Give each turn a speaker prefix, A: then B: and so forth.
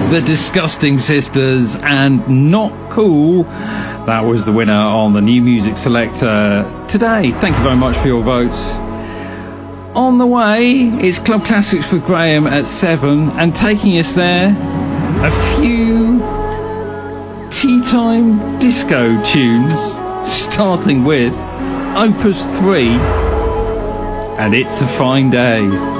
A: The Disgusting Sisters and Not Cool. That was the winner on the New Music Selector today. Thank you very much for your votes. On the way, it's Club Classics with Graham at 7, and taking us there, a few tea time disco tunes, starting with Opus 3 and It's a Fine Day.